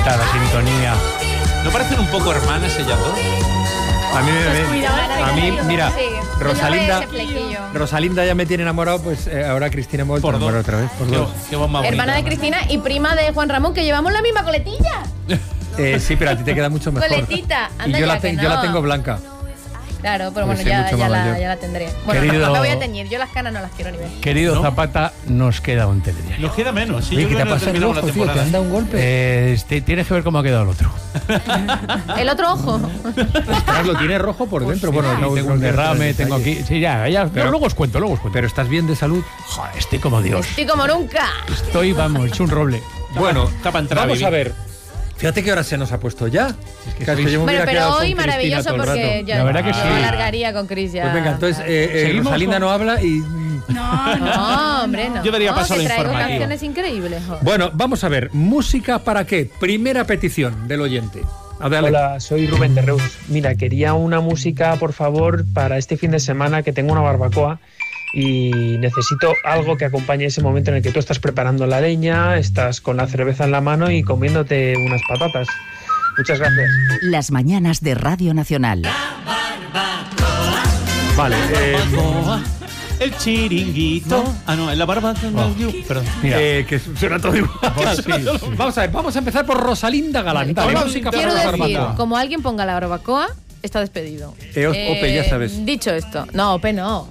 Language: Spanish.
La sintonía. ¿No parecen un poco hermanas ellas dos? A mí, mira, Sí, Rosalinda ya me tiene enamorado, pues ahora Cristina me ha vuelto a enamorar otra vez. Por dos. Qué bomba bonita. Hermana de Cristina y prima de Juan Ramón, que llevamos la misma coletilla. Sí, pero a ti te queda mucho mejor. Coletita, anda Y yo ya, la que no. tengo blanca. Claro, pero Pues bueno, sí, mucho más mayor. ya la tendré. Bueno, Querido- no me voy a teñir, yo las canas no las quiero ni ver. Querido ¿No? Zapata, nos queda un telediario. Nos queda menos. Sí, Oye, yo ¿qué te creo ha que no pasado el terminamos la ojo, tío? ¿Te temporada. han dado un golpe? Tienes que ver cómo ha quedado el otro. El otro ojo. Ostras, lo tiene rojo por dentro. Bueno, sí, no, tengo no un quiero derrame, entrar en tengo detalles. aquí. Sí, ya. Pero- luego os cuento. Pero ¿estás bien de salud? Joder, estoy como Dios. Estoy como nunca. Estoy, vamos, hecho un roble. Bueno, Está para entrar vamos vivir. a ver. Fíjate qué hora se nos ha puesto ya. que Casi sois- yo me Bueno, hubiera pero quedado hoy con Cristina maravilloso todo el porque rato. ya La verdad que yo sí. alargaría con Cris ya. Pues venga, entonces ¿Seguimos Rosalinda con- no habla y... No, hombre, no. Yo daría paso a te lo traigo informativo. canciones increíbles. jo. Bueno, vamos a ver. ¿Música para qué? Primera petición del oyente. Adelante. Hola, soy Rubén de Reus. Mira, quería una música, por favor, para este fin de semana que tengo una barbacoa y necesito algo que acompañe ese momento en el que tú estás preparando la leña, estás con la cerveza en la mano y comiéndote unas patatas. Muchas gracias. Las mañanas de Radio Nacional. Vale. El chiringuito. Ah, no, en la barba. Perdón. Mira, que suena todo igual. Vamos a ver, vamos a empezar por Rosalinda Galán. Dale, Hola, música Quiero para la decir, barbacoa. como alguien ponga la barbacoa, está despedido. Ope, ya sabes. Dicho esto. No, Ope no.